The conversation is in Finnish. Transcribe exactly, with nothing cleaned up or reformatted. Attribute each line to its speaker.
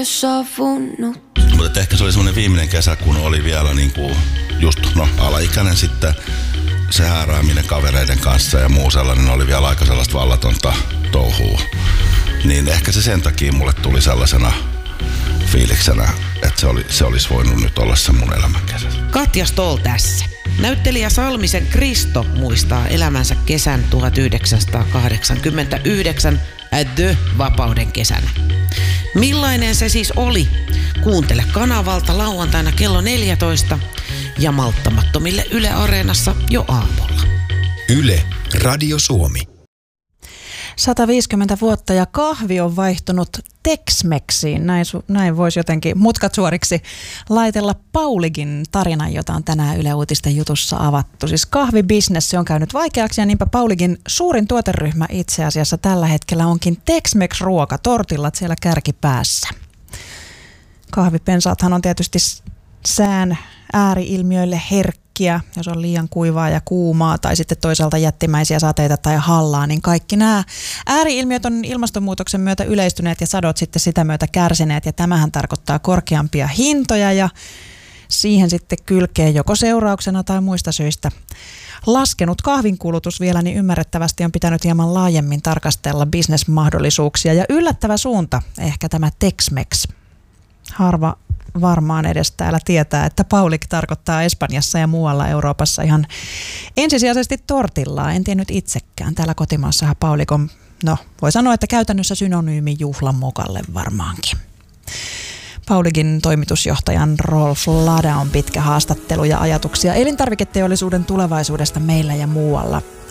Speaker 1: Mutta ehkä se oli semmoinen viimeinen kesä, kun oli vielä niin kuin just no, alaikäinen sitten. Se häärääminen kavereiden kanssa ja muu sellainen oli vielä aika sellaista vallatonta touhua. Niin ehkä se sen takia mulle tuli sellaisena fiiliksenä, että se, oli, se olisi voinut nyt olla se mun elämän kesä.
Speaker 2: Katja Stoll tässä. Näyttelijä Salmisen Kristo muistaa elämänsä kesän tuhatyhdeksänsataakahdeksankymmentäyhdeksän The-vapauden kesänä. Millainen se siis oli? Kuuntele kanavalta lauantaina kello neljätoista ja malttamattomille Yle Areenassa jo aamulla.
Speaker 3: Yle, Radio Suomi.
Speaker 4: sata viisikymmentä vuotta ja kahvi on vaihtunut Tex-Mexiin. Näin, näin voisi jotenkin mutkat suoriksi laitella Pauligin tarinan, jota on tänään Yle Uutisten jutussa avattu. Siis kahvibisnes se on käynyt vaikeaksi ja niinpä Pauligin suurin tuoteryhmä itse asiassa tällä hetkellä onkin Tex-Mex-ruoka, tortillat siellä kärkipäässä. Kahvipensaathan on tietysti sään ääriilmiöille herkkiä. Jos on liian kuivaa ja kuumaa tai sitten toisaalta jättimäisiä sateita tai hallaa, niin kaikki nämä ääriilmiöt on ilmastonmuutoksen myötä yleistyneet ja sadot sitten sitä myötä kärsineet. Ja tämähän tarkoittaa korkeampia hintoja ja siihen sitten kylkee joko seurauksena tai muista syistä laskenut kahvinkulutus vielä, niin ymmärrettävästi on pitänyt hieman laajemmin tarkastella bisnesmahdollisuuksia. Ja yllättävä suunta ehkä tämä Tex-Mex. Harva varmaan edes täällä tietää, että Paulig tarkoittaa Espanjassa ja muualla Euroopassa ihan ensisijaisesti tortillaa. En tiennyt itsekään. Täällä kotimaassahan Paulig on, no voi sanoa, että käytännössä synonyymi juhlamokalle varmaankin. Pauligin toimitusjohtajan Rolf Lada on pitkä haastattelu ja ajatuksia elintarviketeollisuuden tulevaisuudesta meillä ja muualla.